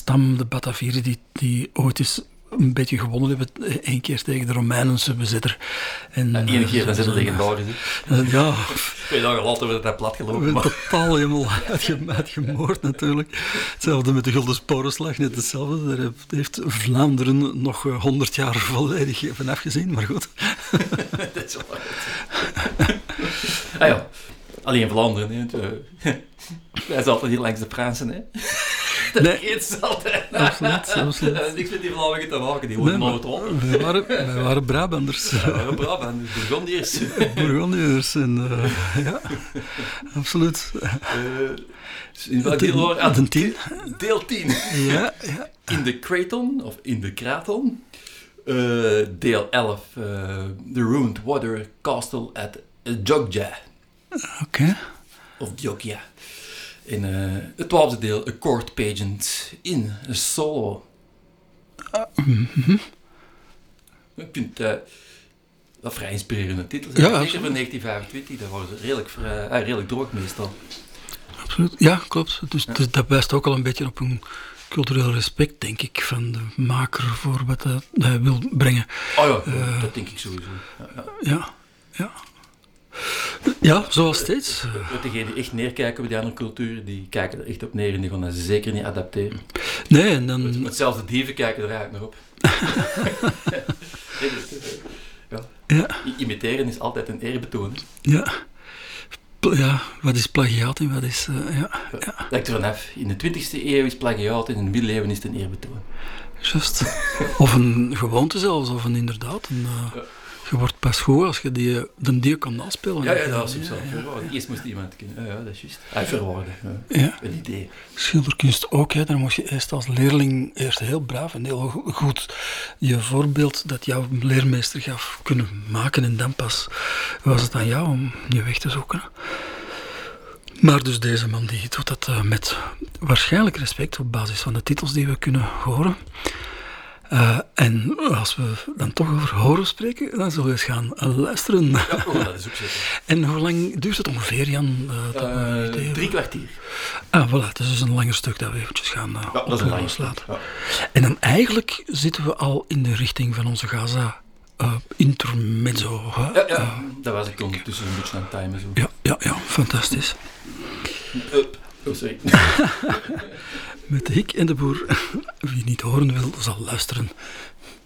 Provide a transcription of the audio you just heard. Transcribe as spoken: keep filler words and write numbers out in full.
stam, de Batavieren, die, die ooit eens een beetje gewonnen hebben, één keer tegen de Romeinense bezetter. En ja, één keer, dan zit het legendarisch. Uh, ja. Twee dagen later werd hij plat gelopen. Maar... Totaal helemaal uitgemoord natuurlijk. Hetzelfde met de Gulden Sporenslag, net hetzelfde. Daar heeft Vlaanderen nog honderd jaar volledig van afgezien, maar goed. Dat is wel uit. Ah ja, alleen Vlaanderen. Hè. Wij zijn altijd hier langs de Fransen, hè. Dat nee, vergeet ze altijd. Absoluut, absoluut. Dat is niks met die Vlamingen te maken, die worden nooit op. Wij waren, wij waren Brabanders. Ja, we waren Brabanders, Burgondiërs. Burgondiërs, en uh, ja, absoluut. Uh, in welk deel waren ah, de tien. Deel tien. Ja, ja. In de Kraton, of in de Kraton. Uh, deel elf, uh, The Ruined Water Castle at Jogja. Oké. Okay. Of Jogja. In uh, het twaalfde deel, A Court Pageant in Solo. Uh, mm-hmm. Ik vind uh, dat vrij inspirerende titels. Ja, zeker van negentien vijfentwintig, dat was redelijk, vrij, uh, redelijk droog meestal. Absoluut, ja, klopt. Dus, ja. dus dat wijst ook al een beetje op een cultureel respect, denk ik, van de maker voor wat hij, hij wil brengen. Oh ja, uh, dat denk ik sowieso. Ja, ja. ja. ja. Ja, zoals steeds. Degenen die echt neerkijken op die andere culturen, die kijken er echt op neer en die gaan dat zeker niet adapteren. Nee, en dan... Want zelfs de dieven kijken er eigenlijk naar op. nee, dus, uh, ja. Ja. Imiteren is altijd een eerbetoon. Ja. Ja, wat is plagiaat en wat is... Uh, ja. Ja. Lijkt er vanaf. In de twintigste eeuw is plagiaat en in de middeleeuwen is het een eerbetoon. Juist. Of een gewoonte zelfs, of een inderdaad... Een, uh, ja. Je wordt pas goed als je die, de die kan naspelen. Ja, ja, dat is zo. Ja, ja. Eerst moest iemand kunnen. Ja, ja, dat is juist. Hij verwoorden. Ja. Ja. Een idee. Schilderkunst ook, hè. Daar moest je eerst als leerling eerst heel braaf en heel goed je voorbeeld dat jouw leermeester gaf kunnen maken en dan pas was het aan jou om je weg te zoeken. Maar dus deze man die doet dat uh, met waarschijnlijk respect op basis van de titels die we kunnen horen. Uh, en als we dan toch over horen spreken, dan zullen we eens gaan luisteren. Ja, oh, dat is ook zeker. En hoe lang duurt het ongeveer, Jan? Uh, dat uh, drie kwartier. Ah, voilà. Het is dus een langer stuk dat we eventjes gaan uh, ja, dat is een langer stuk. Ja. En dan eigenlijk zitten we al in de richting van onze Gaza uh, intermezzo. Uh, ja, ja. Uh, dat was ik ondertussen een beetje aan het timen. Zo. Ja, ja, ja, fantastisch. Uh, oh, sorry. Met de hik en de boer. Wie niet horen wil, zal luisteren.